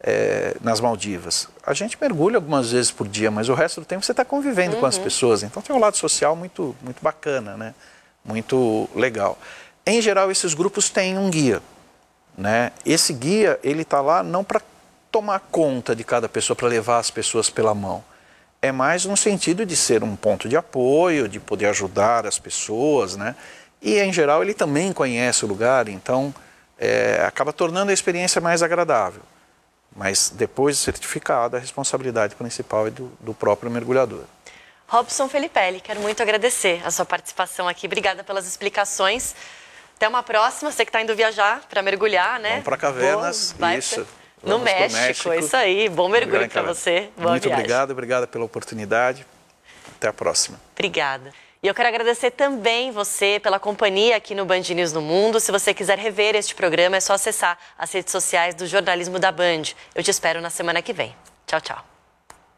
nas Maldivas. A gente mergulha algumas vezes por dia, mas o resto do tempo você está convivendo com as pessoas. Então tem um lado social muito, muito bacana, né? Muito legal. Em geral, esses grupos têm um guia, né? Esse guia, ele está lá não para tomar conta de cada pessoa, para levar as pessoas pela mão. É mais no sentido de ser um ponto de apoio, de poder ajudar as pessoas, né? E, em geral, ele também conhece o lugar, então acaba tornando a experiência mais agradável. Mas depois de certificado, a responsabilidade principal é do próprio mergulhador. Robson Felipelli, quero muito agradecer a sua participação aqui. Obrigada pelas explicações. Até uma próxima. Você que está indo viajar para mergulhar, né? Vamos para Cavernas, isso. No México, isso aí. Bom mergulho para você. Boa muito viagem. obrigado pela oportunidade. Até a próxima. Obrigada. E eu quero agradecer também você pela companhia aqui no Band News no Mundo. Se você quiser rever este programa, é só acessar as redes sociais do Jornalismo da Band. Eu te espero na semana que vem. Tchau, tchau.